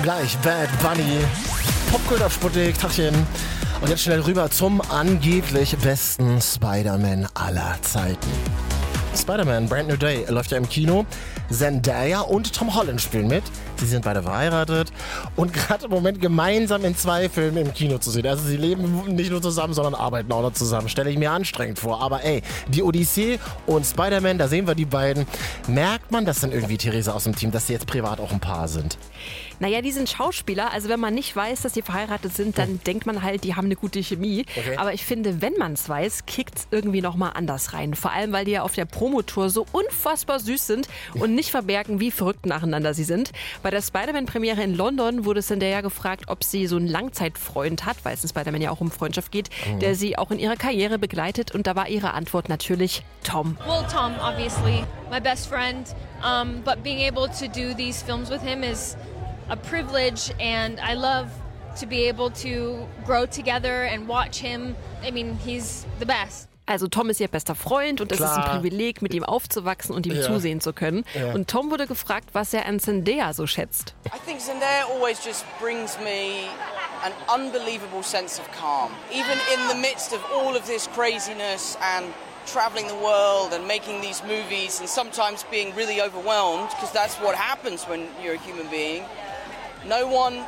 Gleich Bad Bunny, Popkult auf Sputnik, Tachchen. Und jetzt schnell rüber zum angeblich besten Spider-Man aller Zeiten. Spider-Man Brand New Day läuft ja im Kino. Zendaya und Tom Holland spielen mit. Sie sind beide verheiratet und gerade im Moment gemeinsam in 2 Filmen im Kino zu sehen. Also sie leben nicht nur zusammen, sondern arbeiten auch noch zusammen. Stelle ich mir anstrengend vor. Aber ey, die Odyssee und Spider-Man, da sehen wir die beiden. Merkt man das denn irgendwie, Theresa, aus dem Team, dass sie jetzt privat auch ein Paar sind? Naja, die sind Schauspieler. Also wenn man nicht weiß, dass sie verheiratet sind, dann denkt man halt, die haben eine gute Chemie. Okay. Aber ich finde, wenn man es weiß, kickt es irgendwie nochmal anders rein. Vor allem, weil die ja auf der Promotour so unfassbar süß sind und nicht verbergen, wie verrückt nacheinander sie sind. Bei der Spider-Man-Premiere in London wurde Zendaya gefragt, ob sie so einen Langzeitfreund hat, weil es in Spider-Man ja auch um Freundschaft geht, der sie auch in ihrer Karriere begleitet. Und da war ihre Antwort natürlich Tom. Well, Tom, obviously, my best friend. But being able to do these films with him is a privilege, and I love to be able to grow together and watch him. I mean, he's the best. Also Tom ist ihr bester Freund und es ist ein Privileg, mit ihm aufzuwachsen und ihm zusehen zu können. Und Tom wurde gefragt, was er an Zendaya so schätzt. I think Zendaya always just brings me an unbelievable sense of calm. Even in the midst of all of this craziness and traveling the world and making these movies and sometimes being really overwhelmed, because that's what happens when you're a human being. No one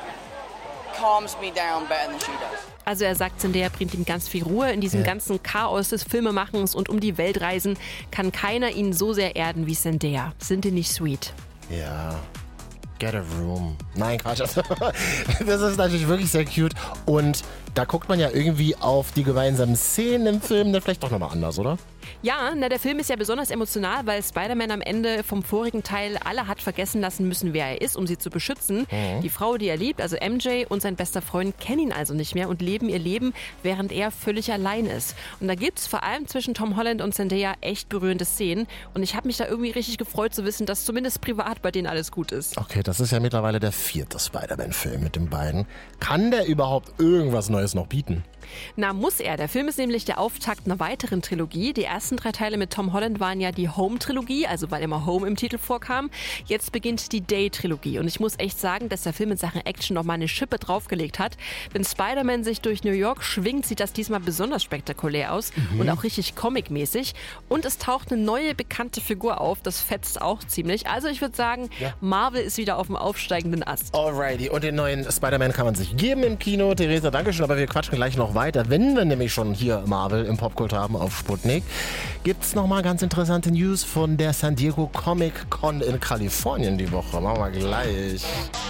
calms me down better than she does. Also er sagt, Zendaya bringt ihm ganz viel Ruhe. In diesem ganzen Chaos des Filmemachens und um die Welt reisen kann keiner ihn so sehr erden wie Zendaya. Sind die nicht sweet? Ja. Get a room. Nein, Quatsch. Das ist natürlich wirklich sehr cute. Und da guckt man ja irgendwie auf die gemeinsamen Szenen im Film dann vielleicht doch nochmal anders, oder? Ja, der Film ist ja besonders emotional, weil Spider-Man am Ende vom vorigen Teil alle hat vergessen lassen müssen, wer er ist, um sie zu beschützen. Die Frau, die er liebt, also MJ und sein bester Freund, kennen ihn also nicht mehr und leben ihr Leben, während er völlig allein ist. Und da gibt's vor allem zwischen Tom Holland und Zendaya echt berührende Szenen. Und ich habe mich da irgendwie richtig gefreut zu wissen, dass zumindest privat bei denen alles gut ist. Okay, das ist ja mittlerweile der 4. Spider-Man-Film mit den beiden. Kann der überhaupt irgendwas Neues noch bieten? Na, muss er. Der Film ist nämlich der Auftakt einer weiteren Trilogie. Die ersten 3 Teile mit Tom Holland waren ja die Home-Trilogie, also weil immer Home im Titel vorkam. Jetzt beginnt die Day-Trilogie. Und ich muss echt sagen, dass der Film in Sachen Action nochmal eine Schippe draufgelegt hat. Wenn Spider-Man sich durch New York schwingt, sieht das diesmal besonders spektakulär aus und auch richtig comic-mäßig. Und es taucht eine neue, bekannte Figur auf. Das fetzt auch ziemlich. Also ich würde sagen, Marvel ist wieder auf dem aufsteigenden Ast. Alrighty, und den neuen Spider-Man kann man sich geben im Kino. Theresa, dankeschön, aber wir quatschen gleich noch weiter. Wenn wir nämlich schon hier Marvel im Popkult haben auf Sputnik, gibt es nochmal ganz interessante News von der San Diego Comic Con in Kalifornien die Woche. Machen wir gleich.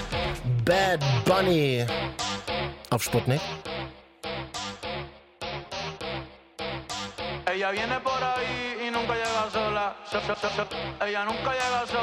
Bad Bunny auf Sputnik. Ella viene por ahí y nunca llega sola. Ella nunca llega sola.